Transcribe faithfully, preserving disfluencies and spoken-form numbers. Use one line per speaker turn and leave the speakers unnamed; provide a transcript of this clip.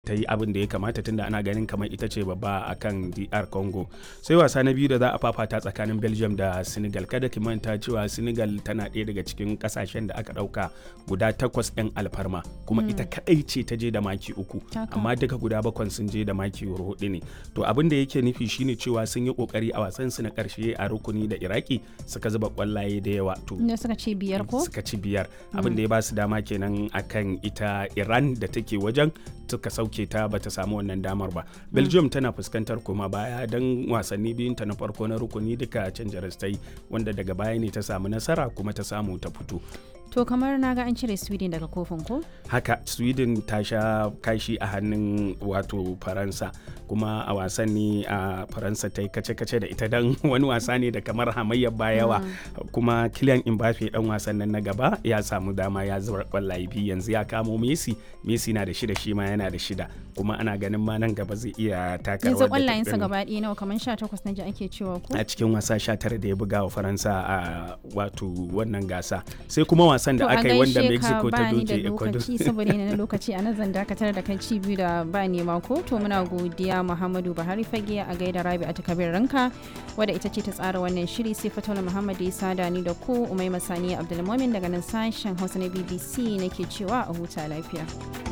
ta yi abin da ya kamata tunda ana ganin kamar ita ce babba a kan D R Congo. Sai wasa na biyu da za a fafata tsakanin Belgium da Senegal. Kada ki manta cewa Senegal tana ɗaya daga cikin ƙasashen da aka ɗauka guda takwas 'yan alfarma kuma mm. ita kaɗai ce ta je da maki uku amma duka guda bakwan sun je da maki hudu ne. To abin da yake nufi shine cewa sun yi ƙoƙari a wasan su na ƙarshe a rukuni da Iraki suka zuba ƙwallaye da yawa. To
suka ci biyar ko?
Suka ci biyar. Abin da ya ba su dama kenan akan ita Iran da take wajen suka sauke ta bata samu wannan damar ba. Belgium tana fuskantar kuma baya don wasanni biyun ta na farko na rukuni duka canja rastai wanda daga baya ne ta samu nasara kuma ta samu ta fito.
To kamar na ga an cire Sweden daga kofin ko?
Haka Sweden ta sha kashi a hannun wato Faransa kuma a wasan ne a Faransa ta yi kace-kace da ita don wani wasa ne da kamar hamayyar bayawa mm. kuma Kylian Mbappe dan wasan nan na gaba ya samu dama ya zubar kwallaye biyu yanzu ya kamo Messi. Messi na da shida shi ma yana da shida kuma ana ganin ma nan gaba zai iya taka rawar da
yanzu kwallayensa gaba ɗaya nawa kamar sha takwas na ji ake cewa ko?
A cikin wasa sha tara da ya buga wa Faransa a wato wannan gasa. Sai kuma wasan da aka yi wanda Mexico ta doke Ecuador.
Saboda yana lokaci a nan zan dakatar da kai ci biyu da ba nema ko to muna godiya Muhammadu Buhari Fage a gaida Rabi a takabir ranka wadda ita ce ta tsara wannan shiri sai Fatola Muhammad ya sada ni da ku Umaima Sani Abdulmumin daga nan sashen Hausa na B B C nake cewa a huta lafiya.